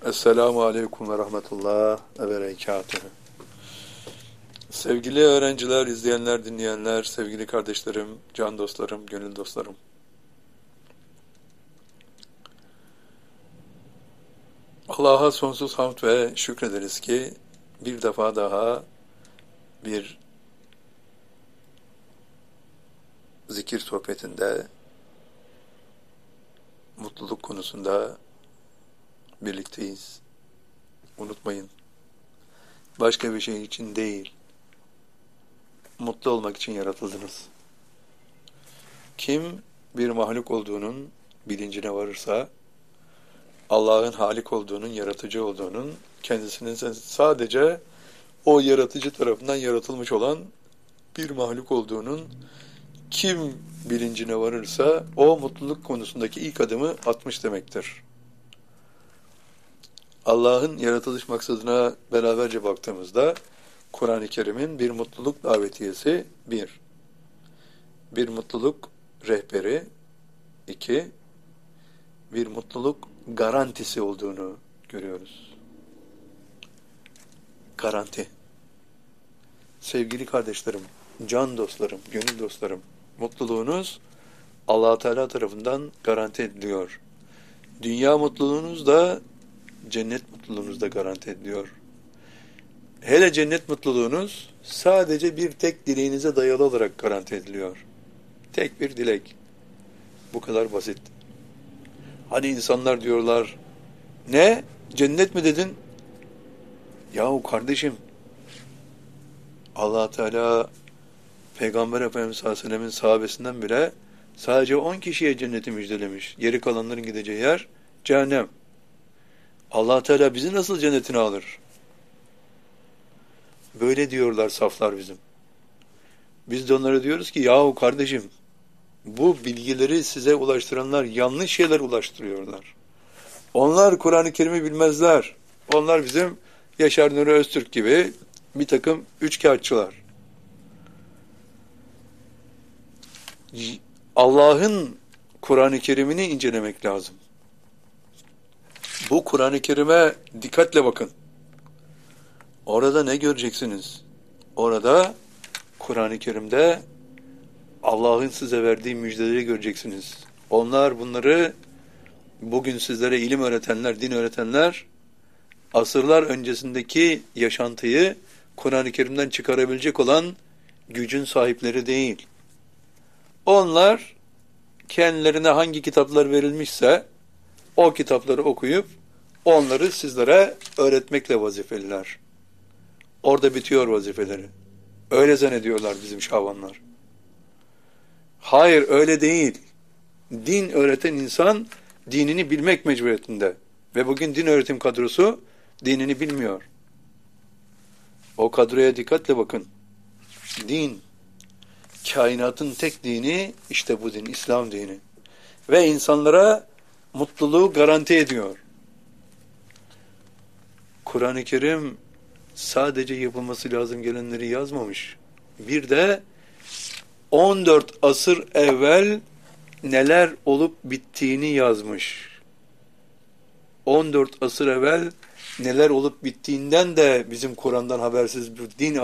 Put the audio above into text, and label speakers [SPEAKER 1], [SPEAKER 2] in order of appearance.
[SPEAKER 1] Esselamu Aleyküm ve Rahmetullah ve Berekatühü. Sevgili öğrenciler, izleyenler, dinleyenler, sevgili kardeşlerim, can dostlarım, gönül dostlarım. Allah'a sonsuz hamd ve şükrederiz ki bir defa daha bir zikir sohbetinde, mutluluk konusunda birlikteyiz. Unutmayın, başka bir şey için değil, mutlu olmak için yaratıldınız. Kim bir mahluk olduğunun bilincine varırsa, Allah'ın Halik olduğunun, yaratıcı olduğunun, kendisinin sadece o yaratıcı tarafından yaratılmış olan bir mahluk olduğunun kim bilincine varırsa, o mutluluk konusundaki ilk adımı atmış demektir. Allah'ın yaratılış maksadına beraberce baktığımızda, Kur'an-ı Kerim'in bir mutluluk davetiyesi bir mutluluk rehberi, bir mutluluk garantisi olduğunu görüyoruz. Garanti. Sevgili kardeşlerim, can dostlarım, gönül dostlarım, mutluluğunuz Allah Teala tarafından garanti ediliyor. Dünya mutluluğunuz da, cennet mutluluğunuz da garanti ediliyor. Hele cennet mutluluğunuz sadece bir tek dileğinize dayalı olarak garanti ediliyor. Tek bir dilek. Bu kadar basit. Hani insanlar diyorlar, ne? Cennet mi dedin? Yahu kardeşim, Allah Teala Peygamber Efendimiz sallallahu aleyhi ve sellem'in sahabesinden bile sadece 10 kişiye cenneti müjdelemiş. Geri kalanların gideceği yer cehennem. Allah Teala bizi nasıl cennetine alır? Böyle diyorlar saflar bizim. Biz de onlara diyoruz ki, yahu kardeşim, bu bilgileri size ulaştıranlar yanlış şeyler ulaştırıyorlar. Onlar Kur'an-ı Kerim'i bilmezler. Onlar bizim Yaşar Nuri Öztürk gibi bir takım üçkağıtçılar. Allah'ın Kur'an-ı Kerim'ini incelemek lazım. Bu Kur'an-ı Kerim'e dikkatle bakın. Orada ne göreceksiniz? Orada Kur'an-ı Kerim'de Allah'ın size verdiği müjdeleri göreceksiniz. Onlar bunları bugün sizlere ilim öğretenler, din öğretenler asırlar öncesindeki yaşantıyı Kur'an-ı Kerim'den çıkarabilecek olan gücün sahipleri değil. Onlar kendilerine hangi kitaplar verilmişse o kitapları okuyup onları sizlere öğretmekle vazifeliler. Orada bitiyor vazifeleri. Öyle zannediyorlar bizim şavanlar. Hayır, öyle değil. Din öğreten insan dinini bilmek mecburiyetinde. Ve bugün din öğretim kadrosu dinini bilmiyor. O kadroya dikkatle bakın. Din, kainatın tek dini işte bu din, İslam dini. Ve insanlara mutluluğu garanti ediyor. Kur'an-ı Kerim sadece yapılması lazım gelenleri yazmamış. Bir de 14 asır evvel neler olup bittiğini yazmış. 14 asır evvel neler olup bittiğinden de bizim Kur'an'dan habersiz bir din